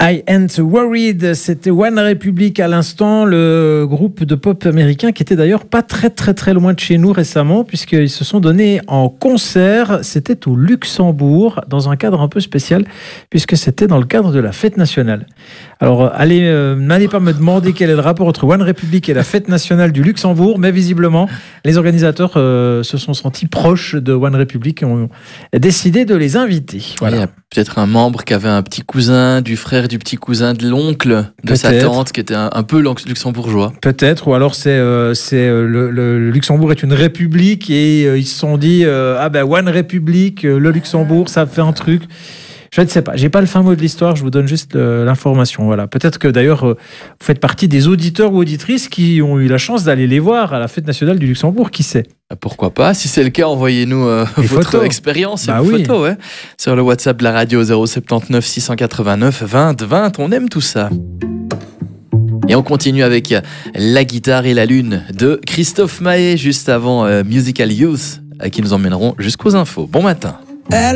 I Ain't Worried, c'était One Republic à l'instant, le groupe de pop américain qui était d'ailleurs pas très loin de chez nous récemment, puisqu'ils se sont donnés en concert. C'était au Luxembourg, dans un cadre un peu spécial, puisque c'était dans le cadre de la fête nationale. Alors, n'allez pas me demander quel est le rapport entre One Republic et la fête nationale du Luxembourg, mais visiblement, les organisateurs se sont sentis proches de One Republic et ont décidé de les inviter. Voilà. Il y a peut-être un membre qui avait un petit cousin du frère du petit cousin de l'oncle de sa tante qui était un peu luxembourgeois. Peut-être, ou alors le Luxembourg est une république et ils se sont dit One Republic, le Luxembourg, ça fait un truc. Je ne sais pas, j'ai pas le fin mot de l'histoire, je vous donne juste l'information. Voilà. Peut-être que d'ailleurs vous faites partie des auditeurs ou auditrices qui ont eu la chance d'aller les voir à la fête nationale du Luxembourg, qui sait. Pourquoi pas? Si c'est le cas, envoyez-nous votre expérience et vos photos. Ouais. Sur le WhatsApp de la radio 079 689 20 20, on aime tout ça. Et on continue avec La guitare et la lune de Christophe Maé, juste avant Musical Youth, qui nous emmèneront jusqu'aux infos. Bon matin.